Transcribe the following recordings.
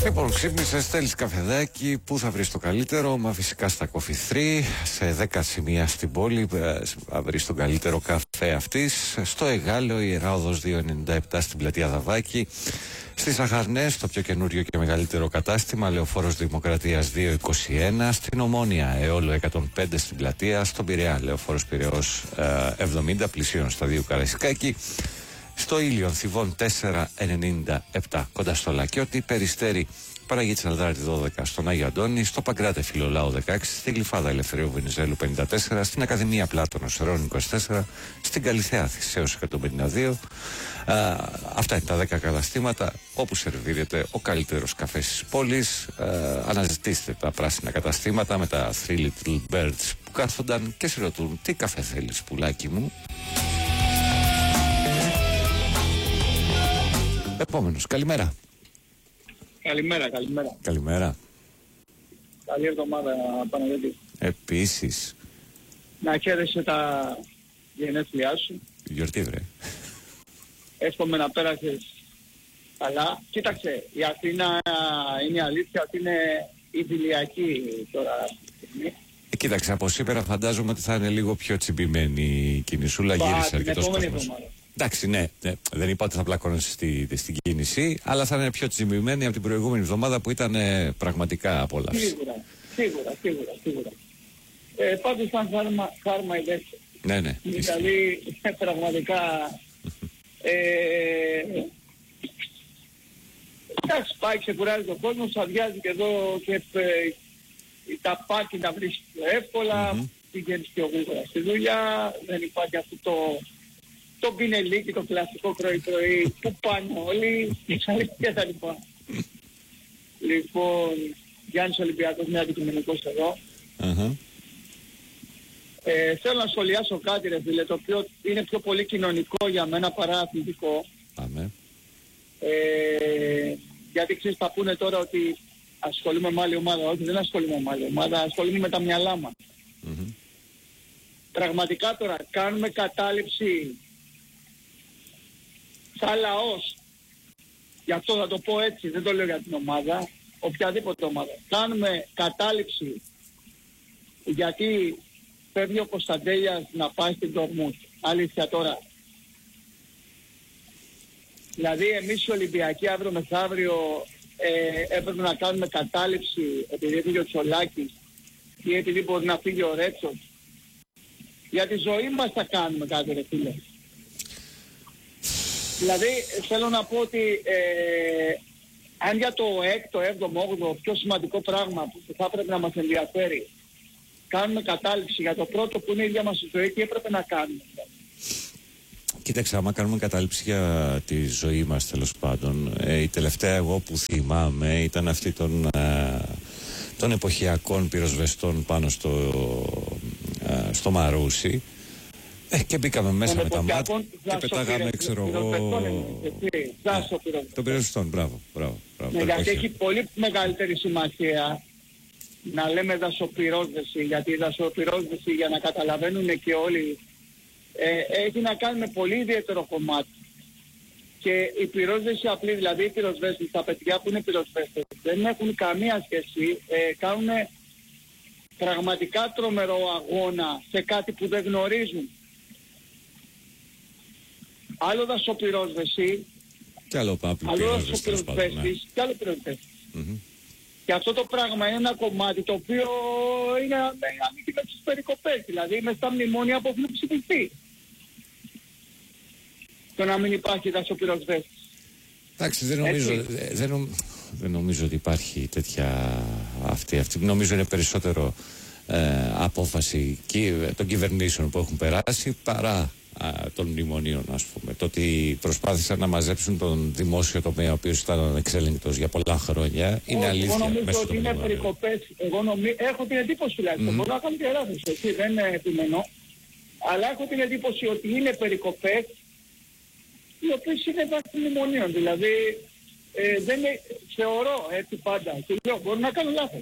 Λοιπόν, ξύπνησε, στέλνει καφεδάκι. Πού θα βρει το καλύτερο? Μα φυσικά στα Coffee 3. Σε 10 σημεία στην πόλη θα βρει τον καλύτερο καφέ αυτή. Στο Εγάλεο, Ιερά Οδός 297 στην πλατεία Δαβάκη. Στις Αχαρνές, το πιο καινούριο και μεγαλύτερο κατάστημα, Λεωφόρος Δημοκρατίας 221. Στην Ομόνια, Εόλο 105 στην πλατεία. Στον Πειραιά, Λεωφόρος Πειραιώς 70, πλησίων στα 2 Καραϊσκάκη. Στο Ήλιον Θηβών 497 κοντά στο Λακιώτη. Περιστέρι Παραγίτης Αλδάρατη 12 στον Άγιο Αντώνη. Στο Παγκράτε Φιλολάου 16. Στη Γλυφάδα Ελευθερίου Βενιζέλου 54. Στην Ακαδημία Πλάτωνος Ερών 24. Στην Καλιθέα Θησέως 152. Αυτά είναι τα 10 καταστήματα όπου σερβίρεται ο καλύτερος καφές της πόλης. Αναζητήστε τα πράσινα καταστήματα με τα Three Little Birds που κάθονταν και σε ρωτούν τι καφέ θέλεις, πουλάκι μου. Επόμενος, καλημέρα. Καλημέρα. Καλημέρα. Καλή εβδομάδα, Παναγιώτη. Επίσης. Να χαίρεσαι τα γενέθλιά σου. Γιορτή, βρε. Εύχομαι να πέρασες καλά. Κοίταξε, η Αθήνα είναι αλήθεια ότι είναι ιδηλιακή τώρα. Κοίταξε, από σήμερα φαντάζομαι ότι θα είναι λίγο πιο τσιμπημένη η κινησούλα. Γύρισε αρκετός κόσμος. Εντάξει, ναι, δεν είπα ότι θα πλακώνεσαι στην κίνηση, αλλά θα είναι πιο τσιμπημένη από την προηγούμενη εβδομάδα που ήταν πραγματικά απόλαυση. Σίγουρα. Πάντως ήταν χάρμα η δεύτερη. Ναι. Δηλαδή, πραγματικά... εντάξει, πάει, ξεκουράζει τον κόσμο, αδειάζει και εδώ και τα πάρκι να βρίσκει πιο εύκολα, πηγαίνεις πιο γρήγορα στη δουλειά, δεν υπάρχει αυτό το πινελίκι, το κλασικό πρωί-πρωί που πάνε όλοι και τα λοιπά. Λοιπόν, Γιάννης Ολυμπιακός, μια αντικειμενικός εδώ. Θέλω να σχολιάσω κάτι, ρε φίλε, το οποίο είναι πιο πολύ κοινωνικό για μένα παρά αθλητικό. Γιατί ξέρεις, θα πούνε τώρα ότι ασχολούμαι με άλλη ομάδα. Όχι, δεν ασχολούμαι με άλλη ομάδα, ασχολούμαι με τα μυαλά μας. Πραγματικά τώρα κάνουμε κατάληψη σαν λαός, γι' αυτό θα το πω έτσι, δεν το λέω για την ομάδα, οποιαδήποτε ομάδα. Κάνουμε κατάληψη γιατί φεύγει ο Κωνσταντέλιας να πάει στην Ντορτμούντ. Αλήθεια τώρα. Δηλαδή εμείς οι Ολυμπιακοί αύριο μεθαύριο έπρεπε να κάνουμε κατάληψη επειδή έφυγε ο Τσολάκης ή επειδή μπορεί να φύγει ο Ρέτσος. Για τη ζωή μας θα κάνουμε κάτι, ρε φίλε. Δηλαδή θέλω να πω ότι αν για το 6ο, 7ο, 8ο πιο σημαντικό πράγμα που θα έπρεπε να μας ενδιαφέρει κάνουμε κατάληψη για το πρώτο που είναι η ίδια μας η ζωή, τι έπρεπε να κάνουμε. Κοίταξε, άμα κάνουμε κατάληψη για τη ζωή μας, τέλος πάντων, η τελευταία εγώ που θυμάμαι ήταν αυτή των εποχιακών πυροσβεστών πάνω στο Μαρούσι. Και μπήκαμε μέσα με τα μάτια και πετάγαμε, ξέρω εγώ... Των πυροσβεστών, μπράβο. Γιατί έχει πολύ μεγαλύτερη σημασία να λέμε δασοπυρόσβεση, γιατί η δασοπυρόσβεση, για να καταλαβαίνουν και όλοι, έχει να κάνει με πολύ ιδιαίτερο κομμάτι. Και η πυρόσβεση απλή, δηλαδή οι πυροσβέστες, τα παιδιά που είναι πυροσβέστες, δεν έχουν καμία σχέση, κάνουν πραγματικά τρομερό αγώνα σε κάτι που δεν γνωρίζουν. Άλλο δασοπυρόσβεση, άλλο δασοπυροσβέστης και άλλο πυροσβέστης. Και αυτό το πράγμα είναι ένα κομμάτι το οποίο είναι ανήκει με τις περικοπές, δηλαδή μες στα μνημόνια που έχουν ψηφιστεί. Το να μην υπάρχει δασοπυροσβέστης. Εντάξει, δεν νομίζω ότι υπάρχει τέτοια αυτή. Νομίζω είναι περισσότερο απόφαση των κυβερνήσεων που έχουν περάσει παρά των μνημονίων, ας πούμε. Το ότι προσπάθησαν να μαζέψουν τον δημόσιο τομέα, ο οποίος ήταν ανεξέλεγκτος για πολλά χρόνια, είναι αλήθεια. Εγώ νομίζω ότι είναι περικοπές. Έχω την εντύπωση τουλάχιστον. Μπορώ να κάνω και λάθος, έτσι, δεν επιμένω. Αλλά έχω την εντύπωση ότι είναι περικοπές οι οποίες είναι βάσει μνημονίων. Δηλαδή, δεν είναι, θεωρώ έτσι πάντα, και λέω, μπορώ να κάνω λάθος.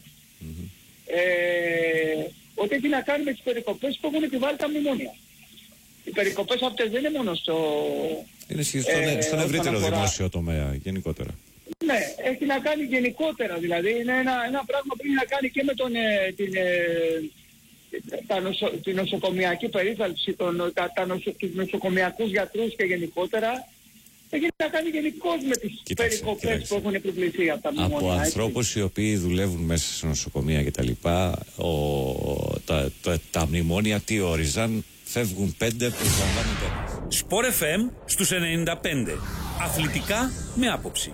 Ότι έχει να κάνει με τις περικοπές που έχουν επιβάλει τα μνημόνια. Οι περικοπές αυτές δεν είναι μόνο στο... Είναι στον ευρύτερο δημόσιο τομέα γενικότερα. Ναι, έχει να κάνει γενικότερα, δηλαδή είναι ένα πράγμα που έχει να κάνει και με την νοσοκομιακή περίθαλψη, τους νοσοκομιακούς γιατρούς και γενικότερα. Έχει να κάνει γενικώς με τις περικοπές που έχουν επιβληθεί από τα μνημόνια. Από ανθρώπους οι οποίοι δουλεύουν μέσα σε νοσοκομεία και τα λοιπά, τα μνημόνια τι όριζαν, φεύγουν 5, προσλαμβάνουν 4. Σπορ FM στους 95. Αθλητικά με άποψη.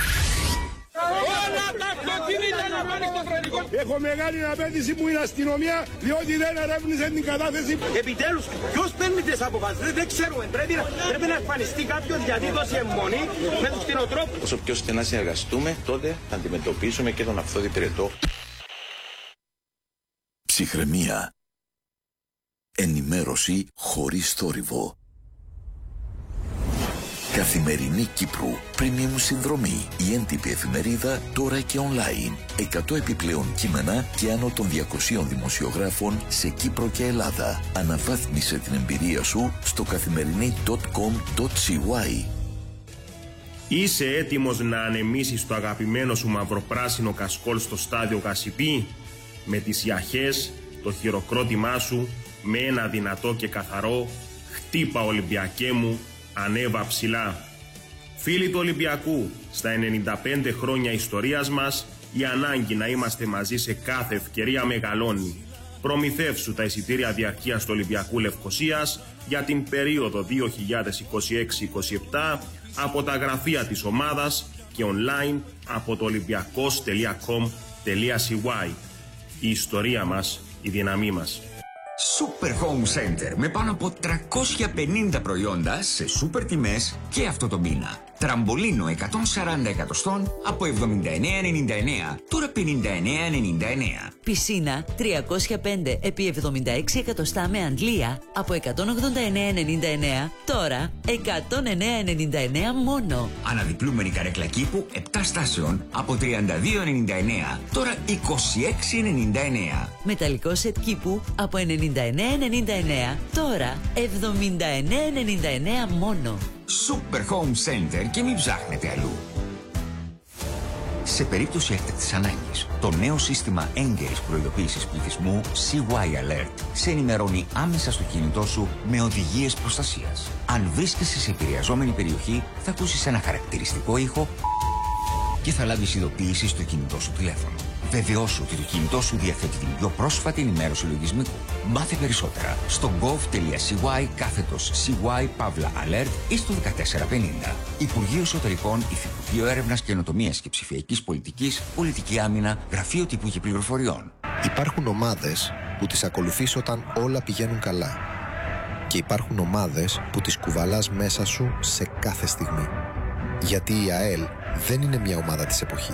Όλα τα αυτοκίνητα να πάνε στο φρενικό. Έχω μεγάλη απέτηση που είναι αστυνομία, διότι δεν ερεύνησε την κατάθεση. Επιτέλους, ποιος παίρνει τις αποφάσεις, δεν ξέρουμε. Πρέπει να εμφανιστεί κάποιος γιατί δώσει αιμονή με τους κτηνοτρόφους. Όσο πιο στενά συνεργαστούμε, τότε θα αντιμετωπίσουμε και τον αυθόδη πυρετό. Ψυχραιμία. Ενημέρωση χωρίς θόρυβο. Καθημερινή Κύπρου. Premium συνδρομή. Η έντυπη εφημερίδα τώρα και online. 100 επιπλέον κείμενα και άνω των 200 δημοσιογράφων σε Κύπρο και Ελλάδα. Αναβάθμισε την εμπειρία σου στο καθημερινή.com.cy. Είσαι έτοιμος να ανεμίσεις το αγαπημένο σου μαυροπράσινο κασκόλ στο στάδιο Γασιπί? Με τις ιαχές, το χειροκρότημά σου, με ένα δυνατό και καθαρό «Χτύπα Ολυμπιακέ μου, ανέβα ψηλά». Φίλοι του Ολυμπιακού, στα 95 χρόνια ιστορίας μας, η ανάγκη να είμαστε μαζί σε κάθε ευκαιρία μεγαλώνει. Προμηθεύσου τα εισιτήρια διαρκείας του Ολυμπιακού Λευκωσίας για την περίοδο 2026-27 από τα γραφεία της ομάδας και online από το olympiakos.com.cy. Η ιστορία μας, η δύναμή μας. Super Home Center με πάνω από 350 προϊόντα σε σούπερ τιμές και αυτό το μήνα. Τραμπολίνο 140 εκατοστών από 79,99, τώρα 59,99. Πισίνα 305 επί 76 εκατοστά με αντλία από 189,99, τώρα 109,99 μόνο. Αναδιπλούμενη καρέκλα κήπου 7 στάσεων από 32,99, τώρα 26,99. Μεταλλικό σετ κήπου από 99,99, τώρα 79,99 μόνο. Super Home Center και μην ψάχνετε αλλού. Σε περίπτωση έκτακτης ανάγκης, το νέο σύστημα έγκαιρης προειδοποίησης πληθυσμού CY Alert σε ενημερώνει άμεσα στο κινητό σου με οδηγίες προστασίας. Αν βρίσκεσαι σε επηρεαζόμενη περιοχή, θα ακούσεις ένα χαρακτηριστικό ήχο και θα λάβεις ειδοποίηση στο κινητό σου τηλέφωνο. Βεβαιώσου ότι το κινητό σου διαθέτει την πιο πρόσφατη ενημέρωση λογισμικού. Μάθε περισσότερα στο gov.cy/CY-alert ή στο 1450. Υπουργείο Εσωτερικών, Υφυπουργείο Έρευνας, Καινοτομίας και Ψηφιακής Πολιτικής, Πολιτική Άμυνα, Γραφείο Τύπου και Πληροφοριών. Υπάρχουν ομάδες που τις ακολουθείς όταν όλα πηγαίνουν καλά. Και υπάρχουν ομάδες που τις κουβαλάς μέσα σου σε κάθε στιγμή. Γιατί η ΑΕΛ δεν είναι μια ομάδα της εποχής.